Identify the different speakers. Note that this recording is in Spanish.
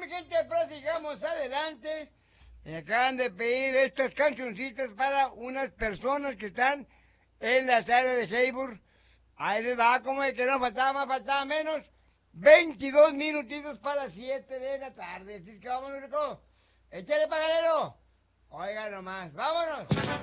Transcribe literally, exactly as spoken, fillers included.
Speaker 1: gente, pero sigamos adelante. Me acaban de pedir estas cancioncitas para unas personas que están en las áreas de Hayward. Ahí les va, como de que no faltaba más, faltaba menos. veintidós minutitos para las siete de la tarde. Así que vámonos, rico. Échale, pagadero. Oiga nomás, vámonos.